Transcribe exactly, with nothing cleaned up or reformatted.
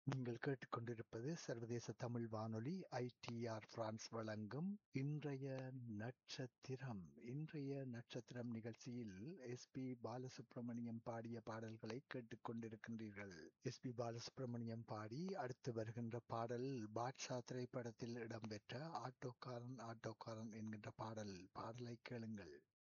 நீங்கள் கேட்டுக்கொண்டிருப்பது சர்வதேச தமிழ் வானொலி ஐடிஆர் பிரான்ஸ் வழங்கும் இன்றைய நட்சத்திரம். இன்றைய நட்சத்திரம் நிகழ்ச்சியில் எஸ் பி பாலசுப்ரமணியம் பாடிய பாடல்களை கேட்டுக்கொண்டிருக்கின்றீர்கள். எஸ் பி பாலசுப்ரமணியம் பாடி அடுத்து வருகின்ற பாடல் பாட்ஷா திரைப்படத்தில் இடம்பெற்ற ஆட்டோக்காரன் ஆட்டோக்காரன் என்கின்ற பாடல். பாடலை கேளுங்கள்.